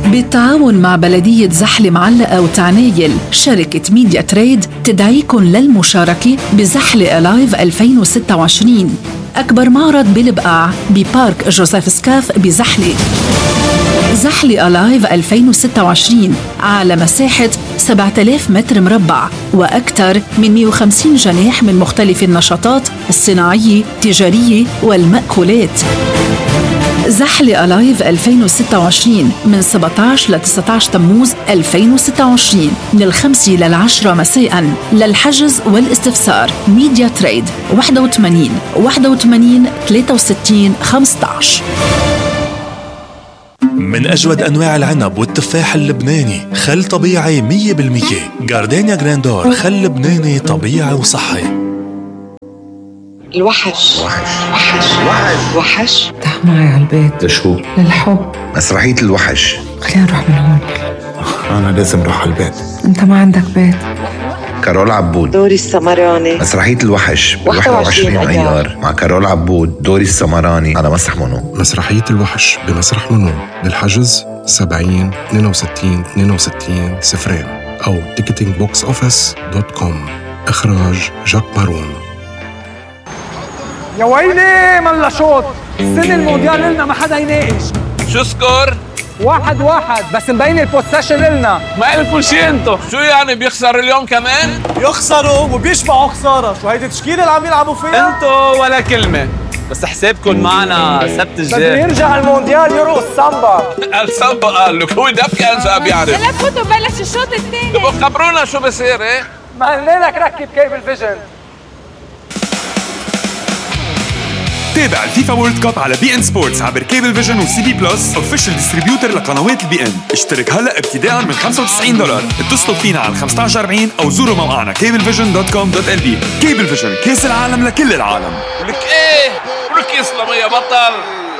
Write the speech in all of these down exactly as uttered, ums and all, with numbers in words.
بالتعاون مع بلدية زحلة معلقة وتعنايل، شركة ميديا تريد تدعيكم للمشاركة بزحلة ألايف ألفين وستة وعشرين، أكبر معرض بالبقاع ببارك جوزيف سكاف بزحلة. زحلة ألايف ألفين وستة وعشرين على مساحة سبعة آلاف متر مربع وأكثر من مئة وخمسين جناح من مختلف النشاطات الصناعية، التجارية والمأكولات. زحلة ألايف ألفين وستة وعشرين من سبعة عشر ل تسعة عشر تموز ألفين وستة وعشرين من الخمسة للعشرة مساء. للحجز والاستفسار ميديا تريد واحد وثمانين واحد وثمانين ثلاثة وستين خمسة عشر. من أجود أنواع العنب والتفاح اللبناني، خل طبيعي مية بالمية. جاردينيا جراندور، خل لبناني طبيعي وصحي. الوحش وحش وحش وحش وحش تعال معي على البيت. لشو؟ للحب. مسرحية الوحش. خلينا نروح من هون. أنا لازم روح على البيت. أنت ما عندك بيت. كارول عبود، دوري السمراني. مسرحية الوحش ب واحد وعشرين أيار مع كارول عبود، دوري السمراني على مسرح منو. مسرحية الوحش بمسرح منو. للحجز سبعين اثنين وستين اثنين وستين صفرين أو تيكتينج بوكس أوفيس دوت كوم. إخراج جاك بارون. يا ويلي ملا شوط، السنة المونديال لنا ما حدا يناقش. شو سكور؟ واحد واحد، بس مبين البوسيشن لنا. ما إلكم شي انتو. شو يعني بيخسر اليوم كمان؟ يخسروا وبيشبعوا خسارة. شو هيدي التشكيلة اللي عم يلعبوا فيها؟ انتو ولا كلمة، بس حسابكم معنا سبت الجاي. بده يرجع المونديال يرقص سامبا. السامبا قال لك هو دبكة انسى بيعرف. هلا فوتوا بلش الشوط الثاني. تبقوا خبرونا شو بصير. ايه ما قلنا لك ركب كيبل فيجن. تابع الفيفا وورلد كاب على بي ان سبورتس عبر كيبل فيجن وسي بي بلس، اوفيشال ديستريبيوتر لقنوات البي ان. اشترك هلا ابتداء من خمسة وتسعين دولار. اتصلوا فينا على خمسة عشر أربعين او زوروا موقعنا كيبل فيجن دوت كوم دوت ال بي. كيبل فيجن، كاس العالم لكل العالم. ولك ايه ولك يسلم يا بطل.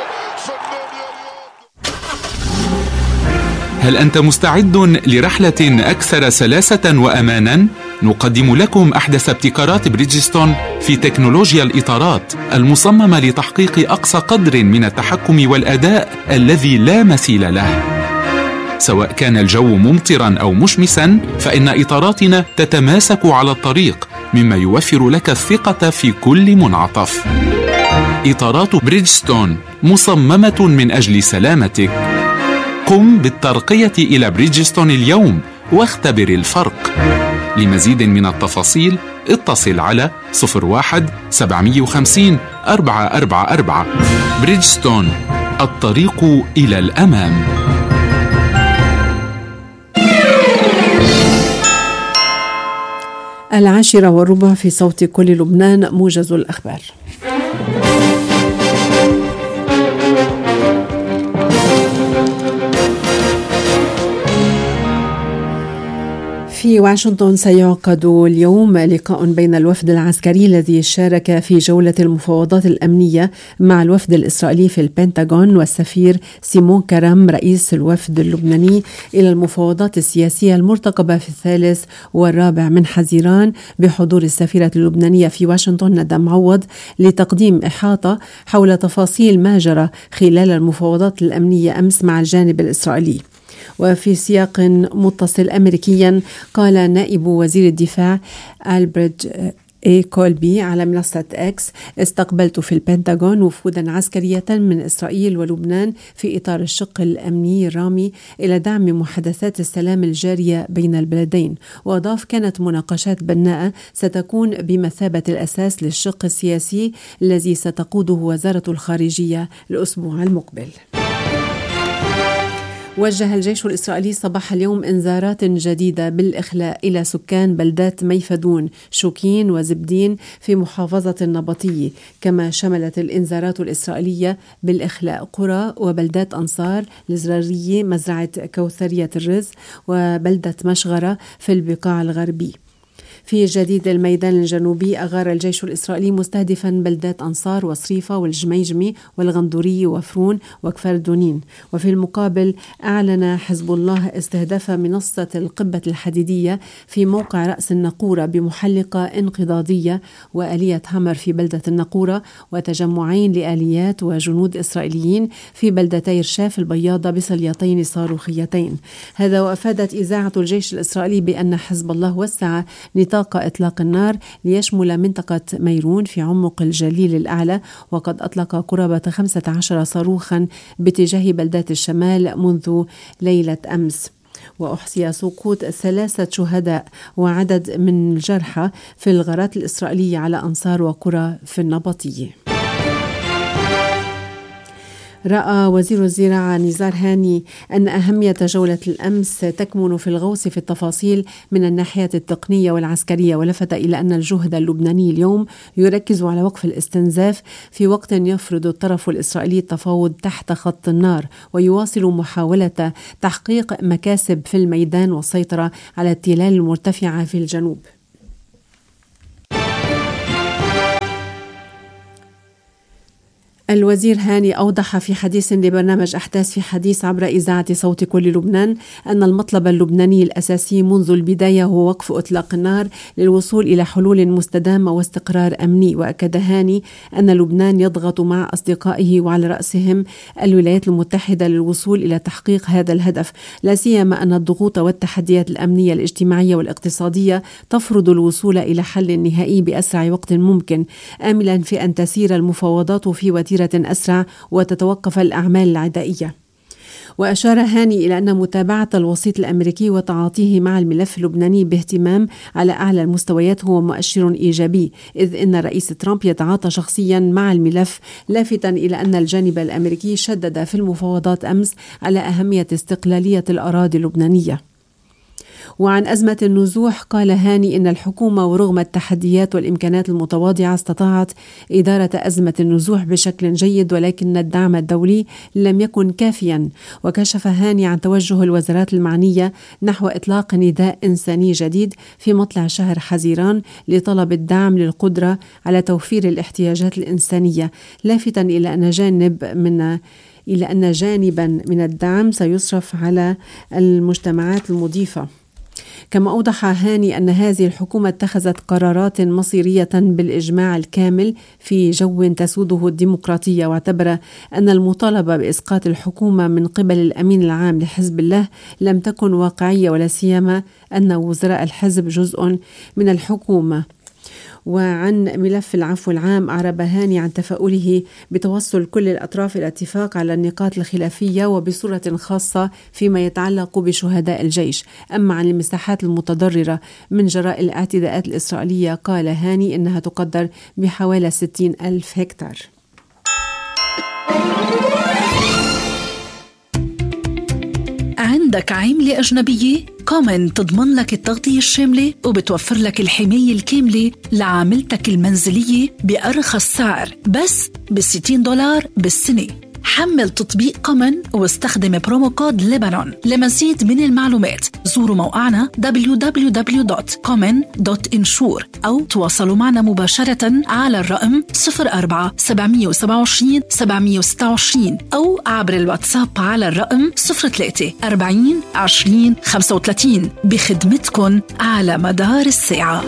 هل أنت مستعد لرحلة أكثر سلاسة وأماناً؟ نقدم لكم أحدث ابتكارات بريدجستون في تكنولوجيا الإطارات المصممة لتحقيق أقصى قدر من التحكم والأداء الذي لا مثيل له. سواء كان الجو ممطراً أو مشمساً، فإن إطاراتنا تتماسك على الطريق، مما يوفر لك الثقة في كل منعطف. إطارات بريدجستون مصممة من أجل سلامتك. قم بالترقية إلى بريدجستون اليوم واختبر الفرق. لمزيد من التفاصيل اتصل على صفر واحد سبعمية وخمسين أربعة أربعة أربعة. بريدجستون، الطريق إلى الأمام. العاشرة والربع في صوت كل لبنان، موجز الأخبار. في واشنطن سيعقد اليوم لقاء بين الوفد العسكري الذي شارك في جولة المفاوضات الأمنية مع الوفد الإسرائيلي في البنتاغون والسفير سيمون كرم رئيس الوفد اللبناني إلى المفاوضات السياسية المرتقبة في الثالث والرابع من حزيران، بحضور السفيرة اللبنانية في واشنطن ندى معوض لتقديم إحاطة حول تفاصيل ما جرى خلال المفاوضات الأمنية أمس مع الجانب الإسرائيلي. وفي سياق متصل أمريكيا، قال نائب وزير الدفاع ألبرت إيه كولبي على منصة إكس: استقبلت في البنتاغون وفودا عسكرية من إسرائيل ولبنان في إطار الشق الأمني الرامي إلى دعم محادثات السلام الجارية بين البلدين. وأضاف: كانت مناقشات بناءة ستكون بمثابة الأساس للشق السياسي الذي ستقوده وزارة الخارجية الأسبوع المقبل. وجه الجيش الإسرائيلي صباح اليوم إنذارات جديدة بالإخلاء إلى سكان بلدات ميفدون، شوكين وزبدين في محافظة النبطية، كما شملت الإنذارات الإسرائيلية بالإخلاء قرى وبلدات أنصار الزرارية، مزرعة كوثرية الرز، وبلدة مشغرة في البقاع الغربي. في جديد الميدان الجنوبي أغار الجيش الإسرائيلي مستهدفا بلدات أنصار وصريفة والجميجمي والغندوري وفرون وكفر دونين. وفي المقابل أعلن حزب الله استهداف منصة القبة الحديدية في موقع رأس النقورة بمحلقة انقضاضية وآلية هامر في بلدة النقورة، وتجمعين لآليات وجنود إسرائيليين في بلدتي رشاف البياضة بصليتين صاروخيتين. هذا وأفادت إذاعة الجيش الإسرائيلي بأن حزب الله وسع نطاق إطلاق النار ليشمل منطقة ميرون في عمق الجليل الأعلى، وقد أطلق قرابة خمسة عشر صاروخا باتجاه بلدات الشمال منذ ليلة أمس. وأحصي سقوط ثلاثة شهداء وعدد من الجرحى في الغارات الإسرائيلية على أنصار وقرى في النبطية. رأى وزير الزراعة نزار هاني أن أهمية جولة الأمس تكمن في الغوص في التفاصيل من الناحية التقنية والعسكرية، ولفت إلى أن الجهد اللبناني اليوم يركز على وقف الاستنزاف في وقت يفرض الطرف الإسرائيلي التفاوض تحت خط النار، ويواصل محاولة تحقيق مكاسب في الميدان والسيطرة على التلال المرتفعة في الجنوب. الوزير هاني أوضح في حديث لبرنامج أحداث في حديث عبر إذاعة صوت كل لبنان أن المطلب اللبناني الأساسي منذ البداية هو وقف إطلاق النار للوصول إلى حلول مستدامة واستقرار أمني. وأكد هاني أن لبنان يضغط مع أصدقائه وعلى رأسهم الولايات المتحدة للوصول إلى تحقيق هذا الهدف، لا سيما أن الضغوط والتحديات الأمنية الاجتماعية والاقتصادية تفرض الوصول إلى حل نهائي بأسرع وقت ممكن، آملا في أن تسير المفاوضات في وتيرة أسرع وتتوقف الأعمال العدائية. وأشار هاني إلى أن متابعة الوسيط الأمريكي وتعاطيه مع الملف اللبناني باهتمام على أعلى المستويات هو مؤشر إيجابي، إذ إن الرئيس ترامب يتعاطى شخصيا مع الملف، لافتا إلى أن الجانب الأمريكي شدد في المفاوضات أمس على أهمية استقلالية الأراضي اللبنانية. وعن أزمة النزوح قال هاني إن الحكومة ورغم التحديات والإمكانات المتواضعة استطاعت إدارة أزمة النزوح بشكل جيد، ولكن الدعم الدولي لم يكن كافيا. وكشف هاني عن توجه الوزارات المعنية نحو إطلاق نداء إنساني جديد في مطلع شهر حزيران لطلب الدعم للقدرة على توفير الاحتياجات الإنسانية، لافتا إلى أن جانب من إلى أن جانبا من الدعم سيصرف على المجتمعات المضيفة. كما أوضح هاني أن هذه الحكومة اتخذت قرارات مصيرية بالإجماع الكامل في جو تسوده الديمقراطية، واعتبر أن المطالبة بإسقاط الحكومة من قبل الأمين العام لحزب الله لم تكن واقعية، ولا سيما أن وزراء الحزب جزء من الحكومة. وعن ملف العفو العام أعرب هاني عن تفاؤله بتوصل كل الأطراف إلى اتفاق على النقاط الخلافية وبصورة خاصة فيما يتعلق بشهداء الجيش. أما عن المساحات المتضررة من جراء الاعتداءات الإسرائيلية قال هاني إنها تقدر بحوالي ستين ألف هكتار. عندك عملة أجنبية؟ كومن تضمن لك التغطية الشاملة وبتوفر لك الحماية الكاملة لعاملتك المنزلية بأرخص سعر بس بستين دولار بالسنة. حمل تطبيق كومن واستخدم برومو كود لبنان. لمزيد من المعلومات زوروا موقعنا دبليو دبليو دبليو دوت كومن دوت انشور أو تواصلوا معنا مباشرة على الرقم صفر أربعة سبعمية وسبعة وعشرين سبعمية وستة وعشرين أو عبر الواتساب على الرقم صفر ثلاثة أربعين عشرين خمسة وثلاثين بخدمتكن على مدار الساعة.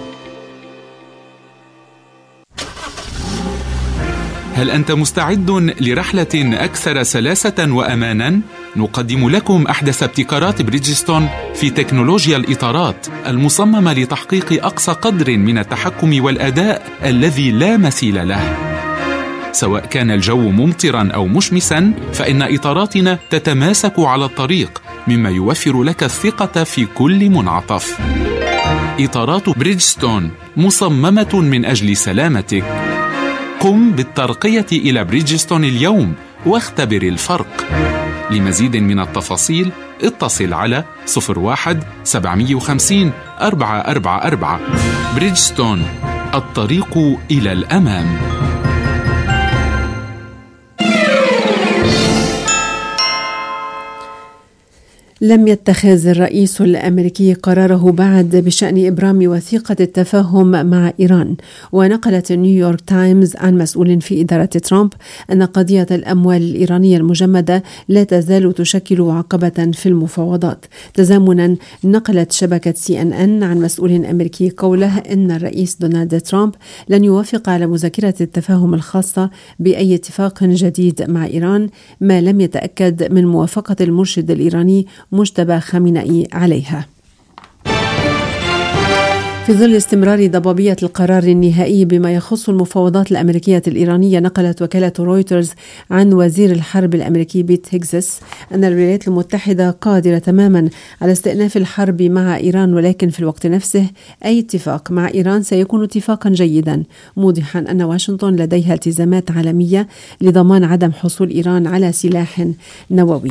هل أنت مستعد لرحلة أكثر سلاسة وأماناً؟ نقدم لكم أحدث ابتكارات بريدجستون في تكنولوجيا الإطارات المصممة لتحقيق أقصى قدر من التحكم والأداء الذي لا مثيل له. سواء كان الجو ممطراً أو مشمساً، فإن إطاراتنا تتماسك على الطريق، مما يوفر لك الثقة في كل منعطف. إطارات بريدجستون مصممة من أجل سلامتك. قم بالترقية إلى بريدجستون اليوم واختبر الفرق. لمزيد من التفاصيل اتصل على صفر واحد سبعمية وخمسين أربعة أربعة أربعة. بريدجستون، الطريق إلى الأمام. لم يتخذ الرئيس الأمريكي قراره بعد بشأن إبرام وثيقة التفاهم مع إيران. ونقلت نيويورك تايمز عن مسؤول في إدارة ترامب أن قضية الأموال الإيرانية المجمدة لا تزال تشكل عقبة في المفاوضات. تزامنا نقلت شبكة سي إن إن عن مسؤول أمريكي قوله أن الرئيس دونالد ترامب لن يوافق على مذكرة التفاهم الخاصة بأي اتفاق جديد مع إيران ما لم يتأكد من موافقة المرشد الإيراني مجتبى خامنئي عليها. في ظل استمرار ضبابية القرار النهائي بما يخص المفاوضات الأمريكية الإيرانية، نقلت وكالة رويترز عن وزير الحرب الأمريكي بيت هيكسس أن الولايات المتحدة قادرة تماما على استئناف الحرب مع إيران، ولكن في الوقت نفسه أي اتفاق مع إيران سيكون اتفاقا جيدا، موضحا أن واشنطن لديها التزامات عالمية لضمان عدم حصول إيران على سلاح نووي.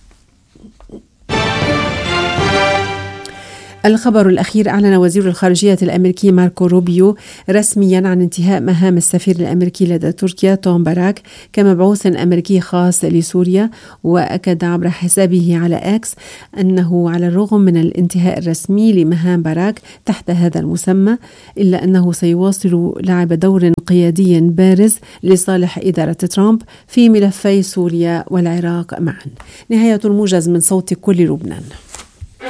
الخبر الأخير: أعلن وزير الخارجية الأمريكي ماركو روبيو رسميا عن انتهاء مهام السفير الأمريكي لدى تركيا توم باراك كمبعوث أمريكي خاص لسوريا، وأكد عبر حسابه على إكس أنه على الرغم من الانتهاء الرسمي لمهام باراك تحت هذا المسمى إلا أنه سيواصل لعب دور قيادي بارز لصالح إدارة ترامب في ملفي سوريا والعراق معا. نهاية الموجز من صوت كل لبنان.